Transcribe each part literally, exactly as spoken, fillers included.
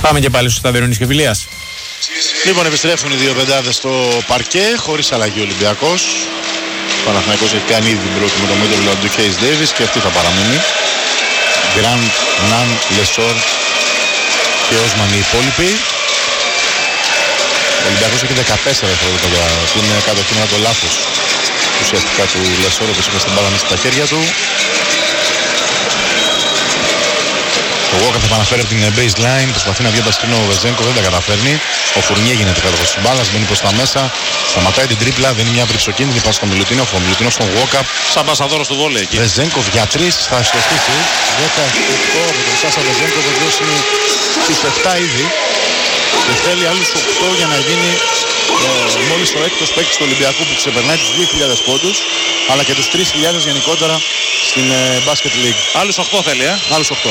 Πάμε και πάλι στο στάδιο Ειρήνης και Φιλίας. Λοιπόν, επιστρέφουν οι δύο πεντάδες στο παρκέ, χωρίς αλλαγή ο Ολυμπιακός. Ο Παναθηναϊκός έχει κάνει ήδη την πρώτη με το μέτρο του Χέις Ντέιβις και αυτή θα παραμείνει. Γκραντ, Ναν, Λεσόρ και Όσμαν οι υπόλοιποι. Ο Ολυμπιακός έχει δεκατέσσερα δευτερόλεπτα στην κατοχή με το λάθος ουσιαστικά του Λεσόρ, όπως είπε στην μπάλα μέσα στα χέρια του. Ο Walkup θα επαναφέρει από την baseline, προσπαθεί να βγει από τα σκηνό ο Βεζένκο, δεν τα καταφέρνει. Ο Φουρνιέ γίνεται κάτω της μπάλας, μπαίνει προς τα μέσα, σταματάει την τρίπλα, δίνει μια τριψοκίνητη πάση στον Μιλουτίνοφ, ο Μιλουτίνοφ στον Walkup. Σαν πασαδόρος του βόλεϊ εκεί. Βεζένκοφ για τρεις, θα στοχίσει. δεκαοκτώ από τον Σάσα Βεζένκοφ, ο οποίος είναι στις επτά ήδη. Και θέλει άλλους οκτώ για να γίνει ε, μόλις ο έκτος παίκτης του Ολυμπιακού που ξεπερνάει τους δύο χιλιάδες πόντους, αλλά και τους τρεις χιλιάδες γενικότερα στην ε, Basket League. Άλλους οκτώ θέλει, ε. Άλλους οκτώ.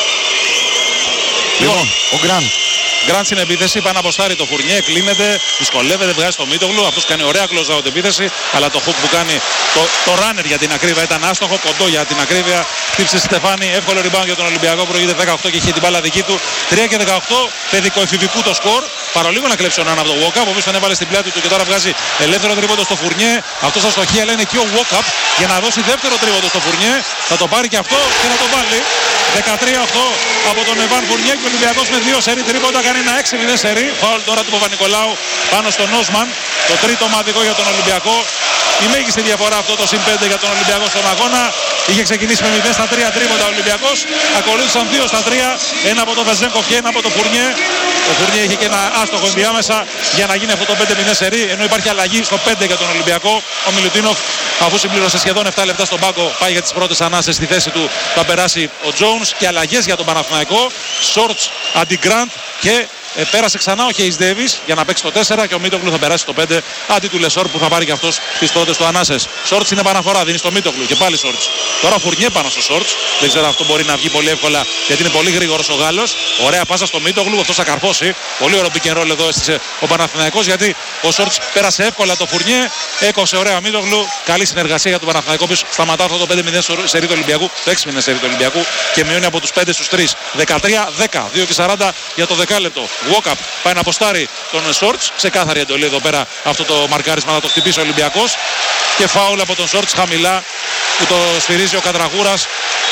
Λοιπόν, ο Γκραντ. Γκραντ στην επίθεση, πάνω αποστάρει το Φουρνιέ, κλείνεται, δυσκολεύεται, βγάζει το Μίτογλου. Αυτός κάνει ωραία close out επίθεση, αλλά το hook που κάνει το, το runner για την ακρίβεια ήταν άστοχο, κοντό για την ακρίβεια. Χτύπησε Στεφάνη, εύκολο rebound για τον Ολυμπιακό, προηγείται δεκαοκτώ και είχε την μπάλα δική του. τρία και δεκαοκτώ, παιδικοεφηβικού το σκορ. Παρολίγο να κλέψει ο Ναν από τον Walkup, ο οποίος τον έβαλε στην πλάτη του και τώρα βγάζει ελεύθερο τρίποντο στο Φουρνιέ. Αυτός αστοχεί, αλλά είναι εκεί ο Walkup για να δώσει δεύτερο τρίποντο στο Φουρνιέ. Θα το πάρει και αυτό και θα το βάλει. δεκατρία οκτώ από τον Εβάν Φουρνιέ και ο Ολυμπιακός με δύο σερί τρίποντα κάνει ένα έξι μηδέν σερί. Φάουλ τώρα του Παπα-Νικολάου πάνω στον Όσμαν. Το τρίτο ομαδικό για τον Ολυμπιακό. Η μέγιστη διαφορά αυτό το συν πέντε για τον Ολυμπιακό στον αγώνα. Είχε ξεκινήσει με μηδέν στα τρία τρίποντα ο Ολυμπιακός. Ακολούθησαν δύο στα τρία. Ένα από τον Βεζένκοφ και ένα από τον Φουρνιέ. Ο Φουρνιέ είχε και ένα άστοχο ενδιάμεσα για να γίνει αυτό το πέντε μηδέν σερί. Ενώ υπάρχει αλλαγή στο πέντε για τον Ολυμπιακό. Ο Μιλουτίνοφ, αφού συμπλήρωσε σχεδόν επτά λεπτά στον πάγκο, πάει για τις πρώτες ανάσες. Στη θέση του θα περάσει ο Jones και αλλαγές για τον Παναθηναϊκό. Shorts αντι Γκραντ και Ε, πέρασε ξανά ο Χέις Ντέιβις για να παίξει το τέσσερα και ο Μίτογλου θα περάσει το πέντε αντί του Λεσόρ που θα πάρει και αυτός τις πρώτες του ανάσες. Σόρτς είναι επαναφορά, δίνει στο Μίτογλου και πάλι Σόρτς. Τώρα Φουρνιέ πάνω στο Σόρτς. Δεν ξέρω αυτό μπορεί να βγει πολύ εύκολα γιατί είναι πολύ γρήγορος ο Γάλλος. Ωραία πάσα στο Μίτογλου, αυτός θα καρφώσει. Πολύ ωραίο pick and roll εδώ έστησε ο Παναθηναϊκός γιατί ο Σόρτς πέρασε εύκολα το Φουρνιέ. Έκοψε ωραία ο Μίτογλου. Καλή συνεργασία για τον Παναθηναϊκό που σταματά αυτό το πέντε μηδέν σερί του Ολυμπιακού, το έξι μηδέν σερί του Ολυμπιακού και μειώνει από τους πέντε στους τρία. δεκατρία δέκα, δύο και σαράντα για το δεκάλεπτο. Walkup πάει να αποστάρει τον Σόρτς. Ξεκάθαρη εντολή εδώ πέρα αυτό το μαρκάρισμα να το χτυπήσει ο Ολυμπιακός. Και φάουλ από τον Σόρτς χαμηλά που το σφυρίζει ο Κατραγούρας.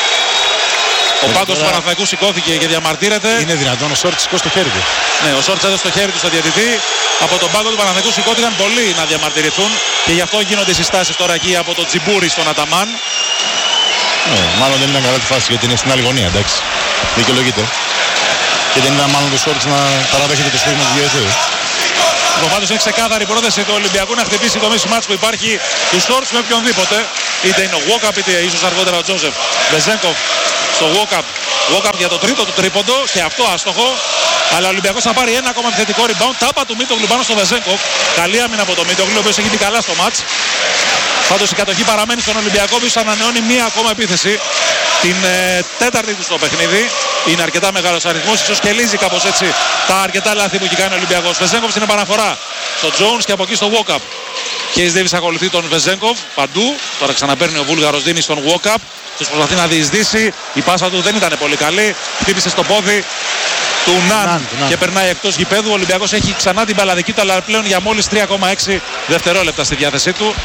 Ο πάγκος του Παναθηναϊκού σηκώθηκε και διαμαρτύρεται. Είναι δυνατόν ο Σόρτς σηκώσει το χέρι του. Ναι, ο Σόρτς έδωσε το χέρι του στο διαιτητή. Από τον πάγκο του Παναθηναϊκού σηκώθηκαν πολλοί να διαμαρτυρηθούν. Και γι' αυτό γίνονται οι συστάσεις τώρα εκεί από τον Τζιμπούρι στον Αταμάν. Ναι, μάλλον δεν ήταν καλά τη φάση γιατί είναι στην άλλη γωνία, εντάξει. Δικαιολογείται. Και δεν ήταν μάλλον το Σόρτς να παραδέχεται το σφύριγμα του διαιτητή. Λοιπόν, πάντως είναι ξεκάθαρη η πρόθεση του Ολυμπιακού να χτυπήσει το μισή μάτς που υπάρχει του Σόρτς με οποιονδήποτε. Είτε είναι ο Walkup είτε ίσως αργότερα ο Τζόζεφ. Βεζένκοφ στο Walkup. Walkup για το τρίτο του τρίποντο και αυτό άστοχο. Αλλά ο Ολυμπιακός θα πάρει ένα ακόμα επιθετικό rebound. Τάπα του Μίτογλου πάνω στο Βεζένκοφ. Καλή άμυνα από το Μίτογλου, ο οποίος έχει μπει καλά στο μάτς. Πάντως η κατοχή παραμένει στον Ολυμπιακό, που ανανεώνει μία ακόμα επίθεση. Την ε, τέταρτη του στο παιχνίδι. Είναι αρκετά μεγάλος αριθμός. Ίσως κελίζει κάπως έτσι τα αρκετά λάθη που έχει κάνει ο Ολυμπιακός. Βεζένκοφ στην επαναφορά. Στο Jones και από εκεί στο Walkup. Χέις Ντέιβις ακολουθεί τον Βεζένκοφ παντού. Τώρα ξαναπαίρνει ο Βούλγαρος, δίνει στον Walkup. Τους προσπαθεί να διεισδύσει. Η πάσα του δεν ήταν πολύ καλή. Χτύπησε στο πόδι του Ναν και περνάει εκτός γηπέδου. Ο Ολυμπιακός έχει ξανά την μπαλαδική του, αλλά πλέον για μόλις τρία κόμμα έξι δευτερόλεπτα στη διάθεσή του.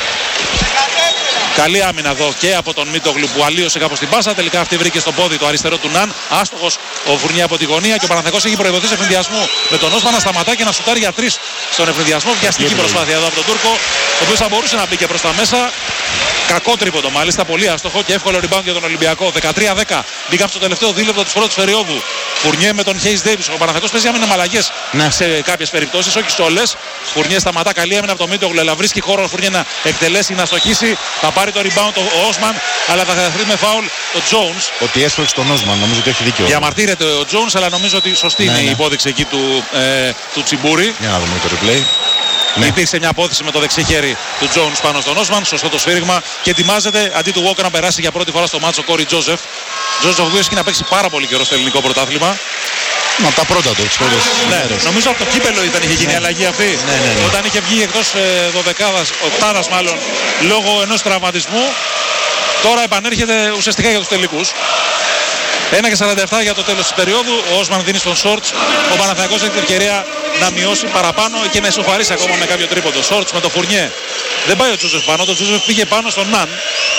Καλή άμυνα εδώ και από τον Μίτογλου που αλλίωσε κάπως την πάσα. Τελικά αυτή βρήκε στο πόδι το αριστερό του Ναν. Άστοχος ο Φουρνιέ από τη γωνία και ο Παναθηναϊκός έχει προηγηθεί σε ευνηδιασμό με τον Όσμαν να σταματά και να σουτάρει για τρεις στον ευνηδιασμό. Βιαστική προσπάθεια εδώ από τον Τούρκο, ο οποίος θα μπορούσε να μπει και προς τα μέσα. Κακό τρίποντο μάλιστα, πολύ άστοχο και εύκολο rebound για τον Ολυμπιακό. δεκατρία δέκα. Μπήκαν στο τελευταίο δίλεπτο του πρώτου περίοδου. Φουρνιέ με τον Χέις Ντέιβις. Ο Παναθηναϊκός παίζει άμυνα με αλλαγές ναι. σε κάποιες περιπτώσεις, όχι σε όλες. Φουρνιέ σταματά, καλή άμυνα από τον Μίτογλου, αλλά βρίσκει χώρο ο Φουρνιέ να εκτελέσει, να στοχίσει. Θα πάρει το rebound ο Όσμαν, αλλά θα καταφέρει με φάουλ ο Jones. Ότι έσπρωξε τον Όσμαν, νομίζω ότι έχει δίκιο. Διαμαρτύρεται ο Jones, αλλά νομίζω ότι σωστή ναι, είναι ναι. η υπόδειξη εκεί του, ε, του Τσιμπούρη. Για να δούμε το replay. Ναι. Υπήρξε μια απόθεση με το δεξί χέρι του Jones πάνω στον Όσμαν. Σωστό το σφύριγμα. Και ετοιμάζεται αντί του Walker να περάσει για πρώτη φορά στο μάτσο Κόρι Τζόζεφ. Τζόζεφ ο οποίος έχει να παίξει πάρα πολύ καιρό στο ελληνικό πρωτάθλημα. Να τα πρώτα του, τις πρώτες ναι, μέρες. Νομίζω από το κύπελο ήταν είχε γίνει η ναι. αλλαγή αυτή. Ναι, ναι, ναι. Όταν είχε βγει εκτός ε, δωδεκάδας, οκτάδας μάλλον, λόγω ενός τραυματισμού. Τώρα επανέρχεται ουσιαστικά για τους τελικούς. ένα και σαράντα επτά για το τέλος της περίοδου. Ο Όσμαν δίνει στον Σόρτς. Ο Παναθηναϊκός έχει την ευκαιρία να μειώσει παραπάνω και να ισοφαρίσει ακόμα με κάποιο τρίποντο. Σόρτς με το Φουρνιέ. Δεν πάει ο Τζούζεφ πάνω. Το Τζούζεφ πήγε πάνω στον Ναν.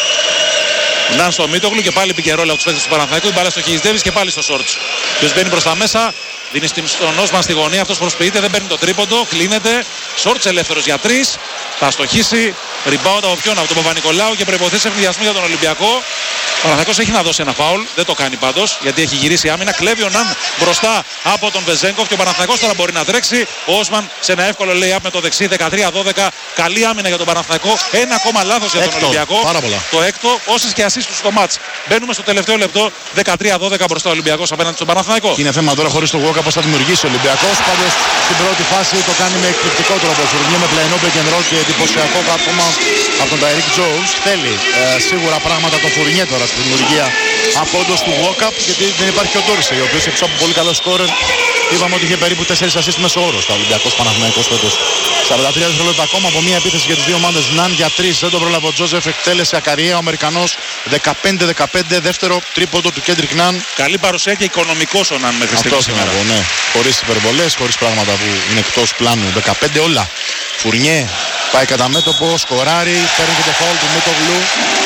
Ναν στο Μίτογλου και πάλι πήγε ρόλα από τους παίκτες του Παναθηναϊκού. Η μπάλα στο Χιζδέβης και πάλι στο Σόρτς. Ποιος μπαίνει προς τα μέσα. Δίνει στον Όσμαν στη γωνία. Αυτός προσποιείται. Δεν παίρνει το τρίποντο. Κλείνεται. Σόρτς ελεύθερος για τρεις. Θα στοχίσει. Rebound από ποιον? Από τον Παπα-Νικολάου και προϋποθέσεις ευνηδιασμού για τον Ολυμπιακό. Ο Παναθηναϊκός έχει να δώσει ένα φάουλ. Δεν το κάνει πάντως γιατί έχει γυρίσει άμυνα. Κλέβει ο Ναν μπροστά από τον Βεζένκοφ και ο Παναθηναϊκός τώρα μπορεί να τρέξει. Ο Όσμαν σε ένα εύκολο lay-up με το δεξί δεκατρία δώδεκα. Καλή άμυνα για τον Παναθηναϊκό. Ένα ακόμα λάθος για τον Έκτο, Ολυμπιακό. πάρα πολλά. Το έκτο, όσες και ασίστ στο μάτς. Μπαίνουμε στο τελευταίο λεπτό. δεκατρία δώδεκα μπροστά ο Ολυμπιακός απέναντι στον Παναθηναϊκό. Και είναι θέμα τώρα χωρίς το walk-up πώς θα δημιουργήσει ο Ολυμπιακός. Πάντως στην πρώτη φάση το κάνει με εκπληκτικό τρόπο. Φουρνιέ με πλαϊνό pick and roll και εντυπωσιακό κάρφωμα από τον Ταϊρίκ Τζόους. Θέλει ε, σίγουρα πράγματα το Φουρνιέ τώρα στη δημιουργία από όντως του walk-up, γιατί δεν υπάρχει και ο Ντόρισεϊ, ο οποίος έξω από πολύ καλό σκόρερ. Είπαμε ότι είχε περίπου τέσσερις ασίστ μέσο όρο στα Ολυμπιακός Παναθηναϊκός φέτος. σαράντα τρία δευτερόλεπτα ακόμα από μία επίθεση για τις δύο ομάδες. Ναν για τρεις, δεν τον πρόλαβε ο Τζόζεφ, εκτέλεσε ακαρία ο Αμερικανός. δεκαπέντε δεκαπέντε, δεύτερο τρίποντο του Κέντρικ Ναν. Καλή παρουσία και οικονομικός ο Ναν μέχρι στιγμής σήμερα. Ναι. Χωρίς υπερβολές, χωρίς πράγματα που είναι εκτός πλάνου. δεκαπέντε όλα. Φουρνιέ πάει κατά μέτωπο, σκοράρει, παίρνει και το φάουλ του Μίτογλου.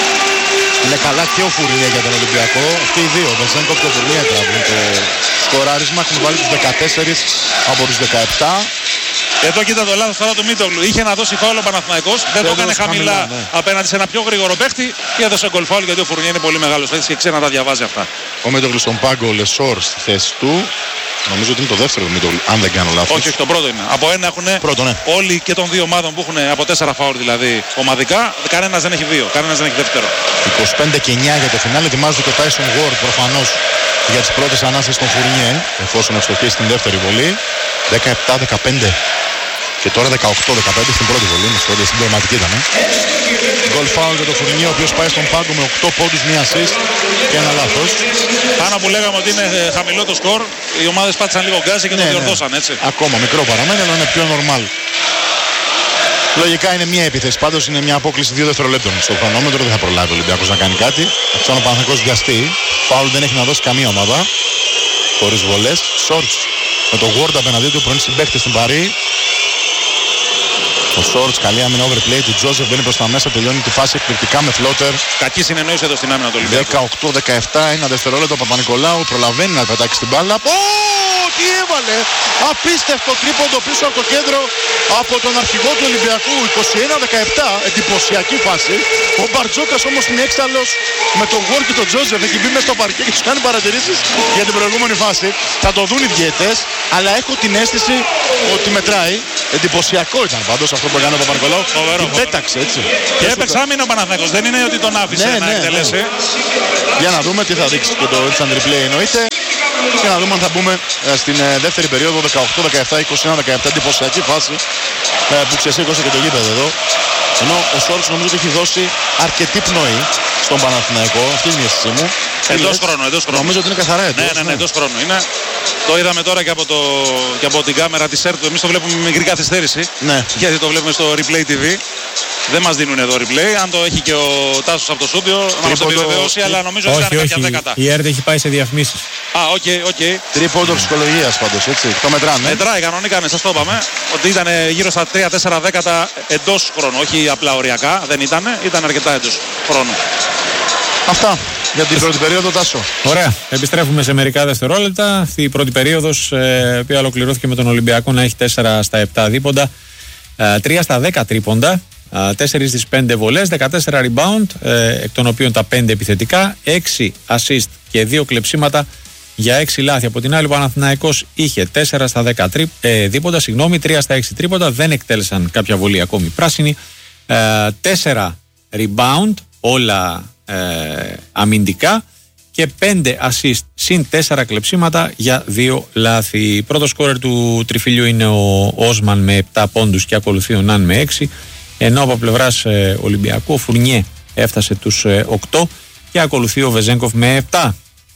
Είναι καλά και ο Φουρνιέ για τον Ολυμπιακό. Αυτοί οι δύο, ο Βεζένκοφ και ο Φουρνιέ τραβούν το σκοράρισμα. Έχουν βάλει τους δεκατέσσερα από τους δεκαεπτά. Εδώ κοίτα το λάθος τώρα του Μίτογλου. Είχε να δώσει φάουλ ο Παναθηναϊκός. Δεν το έκανε χαμηλά, χαμηλά ναι. απέναντι σε ένα πιο γρήγορο παίχτη και έδωσε γκολ φάουλ γιατί ο Φουρνιέ είναι πολύ μεγάλος παίχτης και ξέρει να τα διαβάζει αυτά. Ο Μίτογλου στον πάγκο, ο Λεσόρ στη θέση του. Νομίζω ότι είναι το δεύτερο του Μίτογλου, αν δεν κάνω λάθος. Όχι, όχι, το πρώτο είναι. Από ένα έχουν πρώτο, ναι. όλοι και των δύο ομάδων που έχουν από τέσσερα φάουλ δηλαδή ομαδικά. Κανένας δεν έχει δύο, κανένας δεν έχει δεύτερο. είκοσι πέντε και εννιά για το φινάλε. Ετοιμάζεται και ο Τάισον Γουόρντ προφανώς για τις πρώτες ανάσες των Φουρνιέ, εφόσον ευστοχίσει την δεύτερη βολή. δεκαεπτά δεκαπέντε. Και τώρα δεκαοκτώ δεκαπέντε στην πρώτη βολή. Με στην συμπληρωματική ήταν. Γκολ φάουλ για το Φουρνιέ, ο οποίος πάει στον πάγκο με οκτώ πόντους, μία assist και ένα λάθος. Πάνω που λέγαμε ότι είναι χαμηλό το σκορ, οι ομάδες πάτησαν λίγο γκάζι και ναι, το διορθώσαν, ναι. έτσι. Ακόμα μικρό παραμένει, αλλά είναι πιο normal. Λογικά είναι μία επίθεση. Πάντως είναι μια απόκληση δύο δευτερολέπτων στο χρονόμετρο. Δεν θα προλάβει ο Ολυμπιακός να κάνει κάτι. Αυτό ο Παναθηναϊκός βιαστεί. Φάουλ δεν έχει να δώσει καμία ομάδα. Χωρίς βολές. Σόρτς με το Ward απέναντί του, πρώην συμπαίχτη στην Παρί. Ο Σόρτς, καλή άμυνα overplay του Τζόζεφ, μπαίνει προς τα μέσα, τελειώνει τη φάση εκπληκτικά με φλότερ. Κακή συνεννόηση εδώ στην άμυνα του Ολυμπιακού. δεκαοκτώ δεκαεπτά, ένα δευτερόλεπτο. Παπα-Νικολάου προλαβαίνει να πετάξει την μπάλα. Ω, τι έβαλε! Απίστευτο τρίποντο πίσω από το κέντρο από τον αρχηγό του Ολυμπιακού. είκοσι ένα δεκαεπτά, εντυπωσιακή φάση. Ο Μπαρτζόκας όμως είναι έξαλλος με τον Γουόρντ και τον Τζόζεφ. Έχει μπει μέσα στο παρκέ και τους κάνει παρατηρήσεις για την προηγούμενη φάση. Θα το δουν οι διαιτές, αλλά έχω την αίσθηση ότι μετράει. Εντυπωσιακό ήταν πάντως αυτό που έκανε ο Παπα-Νικολάου. Την πέταξε έτσι. Και έπαιξε άμυνα ο Παναθηναϊκός. Δεν είναι ότι τον άφησε ναι, να ναι, εκτελέσει. Ναι. Για να δούμε τι θα δείξει και το instant replay εννοείται. Και να δούμε αν θα μπούμε ε, στην ε, δεύτερη περίοδο δεκαοκτώ δεκαεπτά, είκοσι ένα δεκαεπτά. Εντυπωσιακή φάση ε, που ξεσήκωσε και το γήπεδο εδώ. Ενώ ο Σόρτς νομίζω ότι έχει δώσει αρκετή πνοή στον Παναθηναϊκό. Αυτή είναι η αίσθησή μου. Εντός χρόνου, εντός χρόνου. Νομίζω ότι είναι καθαρά εντός. Ναι, ναι, ναι, εντός χρόνου. Είναι. Το είδαμε τώρα και από, το, και από την κάμερα της ΕΡΤ. Εμείς το βλέπουμε με μικρή καθυστέρηση. Ναι. Γιατί το βλέπουμε στο Replay τι βι. Δεν μας δίνουν εδώ replay. Αν το έχει και ο Τάσος από το στούντιο να μας το επιβεβαιώσει, αλλά νομίζω ότι ήταν κάποια δέκατα. Η ΕΡΤ έχει πάει σε διαφημίσεις. Α, οκ, okay, οκ. Okay. Τρίποντο ψυχολογίας πάντως, έτσι. Το μετράνε. Μετράει κανονικά, ναι, σας το είπαμε. Ότι ήταν γύρω στα τρία τέσσερα δέκατα εντός χρόνου. Όχι απλά οριακά, δεν ήταν. Ήταν αρκετά εντός χρόνου. Αυτά για την πρώτη περίοδο, Τάσο. Ωραία. Επιστρέφουμε σε μερικά δευτερόλεπτα. Αυτή η πρώτη περίοδος, ε, που ολοκληρώθηκε με τον Ολυμπιακό να έχει τέσσερα στα επτά δίποντα, ε, τρία στα δέκα τρίποντα, ε, τέσσερα στις πέντε βολές, δεκατέσσερα rebound, ε, εκ των οποίων τα πέντε επιθετικά, έξι assist και δύο κλεψίματα για έξι λάθη. Από την άλλη, ο Παναθηναϊκός είχε τέσσερα στα δέκα τρί, ε, δίποντα, συγγνώμη, τρία στα έξι τρίποντα, δεν εκτέλεσαν κάποια βολή ακόμη πράσινη, ε, τέσσερα rebound, όλα Ε, αμυντικά, και πέντε assist συν τέσσερα κλεψίματα για δύο λάθη. Πρώτο σκόρερ του τριφύλιου είναι ο Όσμαν με επτά πόντους και ακολουθεί ο Ναν με έξι, ενώ από πλευράς ε, Ολυμπιακού ο Φουρνιέ έφτασε τους ε, οκτώ και ακολουθεί ο Βεζένκοφ με επτά.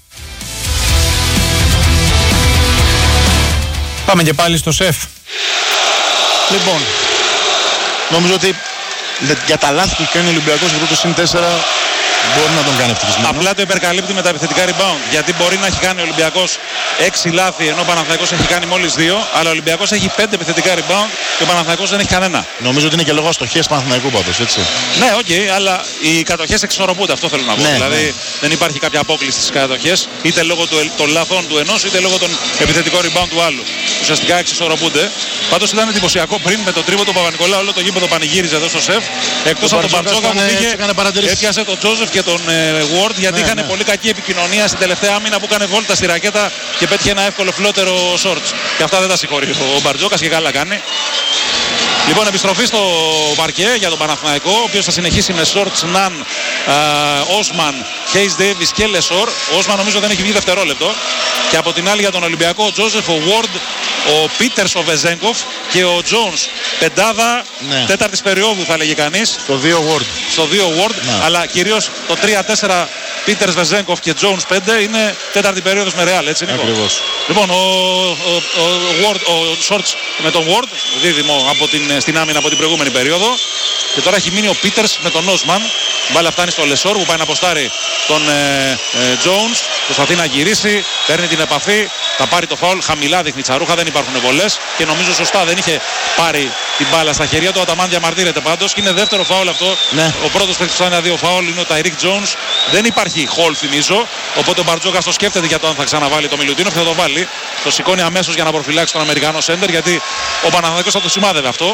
Πάμε και πάλι στο ΣΕΦ. Λοιπόν, νομίζω ότι για τα λάθη που κάνει ο Ολυμπιακός αυτό το συν τέσσερα Μπορεί να τον κάνει ευτυχισμένο. Απλά το υπερκαλύπτει με τα επιθετικά rebound. Γιατί μπορεί να έχει κάνει ο Ολυμπιακός έξι λάθη ενώ ο Παναθηναϊκός έχει κάνει μόλις δύο. Αλλά ο Ολυμπιακός έχει πέντε επιθετικά rebound και ο Παναθηναϊκός δεν έχει κανένα. Νομίζω ότι είναι και λόγω αστοχίας Παναθηναϊκού πάντως, έτσι. Ναι, οκ, okay, αλλά οι κατοχές εξορροπούνται. Αυτό θέλω να πω. Ναι, δηλαδή ναι. δεν υπάρχει κάποια απόκληση στις κατοχές είτε λόγω του, των λαθών του ενός είτε λόγω των επιθετικών rebound του άλλου. Ουσιαστικά εξισορροπούνται. Πάντως ήταν εντυπωσιακό πριν με το τρίποντο του Παπα-Νικολάου. Όλο το γήπεδο πανηγύριζε εδώ στο σεφ. Εκτός από τον Μπαρτζόκα που πήγε, έπιασε τον Τζόζεφ και τον ε, Ward γιατί ναι, είχαν ναι. πολύ κακή επικοινωνία στην τελευταία άμυνα που έκανε βόλτα στη ρακέτα και πέτυχε ένα εύκολο φλότερο shorts. Και αυτά δεν τα συγχωρεί ο Μπαρτζόκας και καλά κάνει. Λοιπόν, επιστροφή στο παρκέ για τον Παναθηναϊκό, ο οποίος θα συνεχίσει με Shorts, Ναν, Όσμαν, Hayes Davis και Λεσόρ. Ο Όσμαν νομίζω δεν έχει βγει δευτερόλεπτο. Και από την άλλη για τον Ολυμπιακό, ο Τζόζεφ, ο Ward, ο Πίτερς, ο Βεζέγκοφ και ο Jones. Πεντάδα ναι. τέταρτης περίοδου θα λέγει κανείς. Στο δύο Ward. Στο δύο Ward, ναι. αλλά κυρίως το τρία τέσσερα Πίτερς, Βεζέγκοφ και Jones πέντε είναι τέταρτη περίοδος με Real, έτσι Νίκο. Ακριβώς. Λοιπόν, ο, ο, ο, Ward, ο Shorts με τον Ward, δίδυμο από την, στην άμυνα από την προηγούμενη περίοδο. Και τώρα έχει μείνει ο Πίτερς με τον Όσμαν. Μπάλα φτάνει στο Λεσόρ που πάει να αποστάρει τον ε, ε, Jones. Προσπαθεί να γυρίσει, παίρνει την επαφή, θα πάρει το φάουλ. Χαμηλά δείχνει τσαρούχα, δεν υπάρχουν βολές. Και νομίζω σωστά δεν είχε πάρει την μπάλα στα χέρια του. Ο Αταμάν διαμαρτύρεται πάντως. Και είναι δεύτερο φάουλ αυτό. Ναι. Ο πρώτος παίκτης που θα είναι δύο φάουλ είναι ο Tyreek Jones. Δεν υπάρχει χολ θυμίζω. Οπότε ο Μπαρτζόκας το σκέφτεται για το αν θα ξαναβάλει το Μιλουτίνοφ. Θα το βάλει. Το σηκώνει αμέσως για να προφυλάξει τον Αμερικανό σέντερ γιατί ο Παναθηναϊκός θα το σημάδευε αυτό.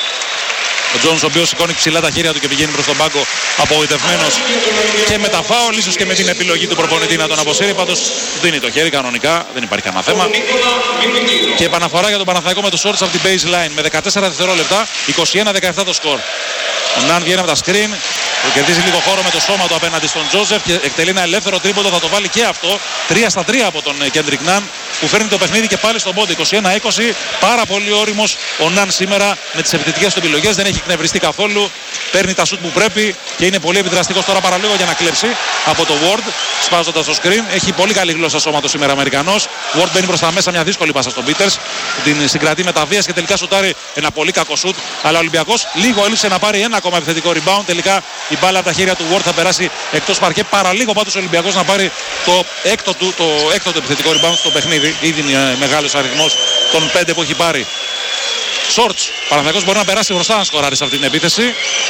Ο Τζόνς ο οποίος σηκώνει ψηλά τα χέρια του και πηγαίνει προς τον πάγκο απογοητευμένος και με τα φάουλ, ίσως και με την επιλογή του προπονητή να τον αποσύρει. Πάντως δίνει το χέρι κανονικά, δεν υπάρχει κανένα θέμα. Και επαναφορά για τον Παναθηναϊκό με το Shorts από την baseline με δεκατέσσερα δευτερόλεπτα, είκοσι ένα δεκαεπτά το σκορ. Ο Ναν βγαίνει από τα screen, κερδίζει λίγο χώρο με το σώμα του απέναντι στον Τζόζεφ και εκτελεί ένα ελεύθερο τρίποντο, θα το βάλει και αυτό. τρία στα τρία από τον Κέντρικ Ναν που φέρνει το παιχνίδι και πάλι στον πόντο. είκοσι ένα είκοσι, πάρα πολύ όριμος ο Ναν σήμερα με τις επιθετικές του επιλογές, δεν έχει εκνευριστεί καθόλου. Παίρνει τα σουτ που πρέπει και είναι πολύ επιδραστικός τώρα παραλίγο για να κλέψει από το Ward, σπάζοντας το screen. Έχει πολύ καλή γλώσσα σώματος σήμερα ο Αμερικανός. Ward μπαίνει προς τα μέσα, μια δύσκολη πάσα στον Πίτερς. Την συγκρατεί με τα βίας και τελικά σουτάρει ένα πολύ κακό σουτ. Αλλά ο Ολυμπιακός λίγο έλειψε να πάρει ένα ακόμα επιθετικό rebound. Τελικά η μπάλα από τα χέρια του Ward θα περάσει εκτός παρκέ. Παραλίγο πάντως ο Ολυμπιακός να πάρει το έκτο του, το έκτο του επιθετικό rebound στο παιχνίδι. Ήδη είναι μεγάλος αριθμός των πέντε που έχει πάρει. Shorts. Παναθηναϊκός μπορεί να περάσει μπροστά να σκοράρει σε αυτή την επίθεση.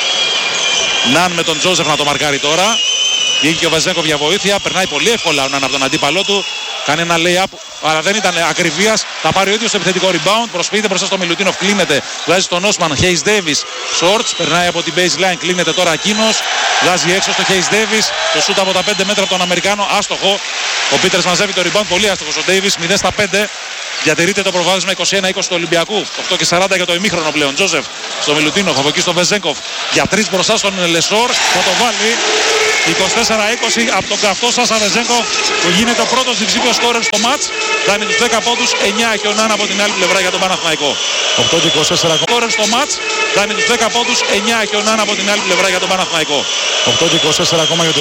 Ναν με τον Τζόζεφ να το μαρκάρει τώρα. Βγήκε και ο Βεζέγκοφ για βοήθεια. Περνάει πολύ εύκολα ο Ναν από τον αντίπαλό του. Κάνει ένα lay-up, αλλά δεν ήταν ακριβίας. Θα πάρει ο ίδιος το επιθετικό rebound. Προσποιείται μπροστά στο Μιλουτίνοφ. Κλείνεται. Βγάζει στον Όσμαν. Hayes Davis. Shorts. Περνάει από την baseline. Κλείνεται τώρα εκείνος. Βγάζει έξω στο Hayes Davis. Το σούτ από τα πέντε μέτρα από τον Αμερικάνο. Άστοχο. Ο Πίτερς μαζεύει το rebound. Πολύ άστοχος ο Davis. μηδέν στα πέντε. Διατηρείται το προβάδισμα είκοσι ένα είκοσι του Ολυμπιακού. οκτώ και σαράντα για το ημίχρονο πλέον. Τζόζεφ στο Μιλουτίνοφ. Από εκεί στο Βεζέγκοφ. Για τρεις μπροστά στον Λεσόρ. Θα το βάλει. είκοσι τέσσερα είκοσι από τον καυτό Σάσα Βεζέγκοφ που γίνεται ο πρώτος διψήφιος σκόρερ στο μάτς. Κάνει τους δέκα πόντους. εννιά έχει ο Ναν από την άλλη πλευρά για τον Παναθηναϊκό. οκτώ και είκοσι τέσσερα σκόρερ στο μάτς. Κάνει τους δέκα πόντους. εννιά έχει ο Ναν από την άλλη πλευρά για τον Παναθηναϊκό. οκτώ και είκοσι τέσσερα ακόμα για το